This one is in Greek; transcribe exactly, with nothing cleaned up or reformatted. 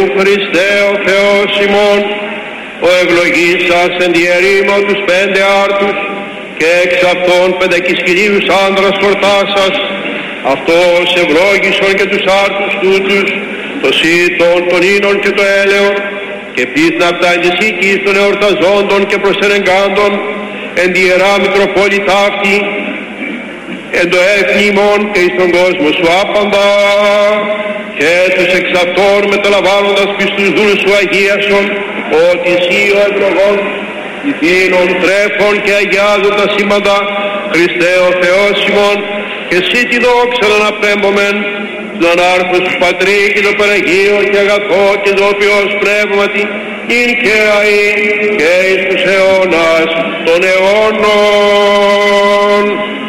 Χριστέ ο Θεός ημών, ο ευλογήσας εν τη ερήμα τους πέντε άρτους και εξ αυτών πεντακισχυρίους άνδρας φορτάσας, αυτός ευλόγησον και τους άρτους τούτους, το σύτον, τον ίνον και το έλεον, και πίθναπτα εν της οίκης των εορταζόντων και προσενεγκάντων εν τη Ιερά Μητροπόλητα αυτή, εν το έθνη ημών και εις τον κόσμο σου άπαντα, και τους εξ αυτών μεταλαμβάνοντας πιστούς δούλους σου αγίασον, ότι εσύ ο ευλογών ηθήνων τρέφων και αγιάζουν τα σήμαντα, Χριστέ ο Θεός ημών, και εσύ τη δόξα να αναπέμπομεν τον ανάρχος του Πατρί και το Παναγίο και αγαθό και το οποίος πνεύματι ειν και αεί και εις τους αιώνας των αιώνων.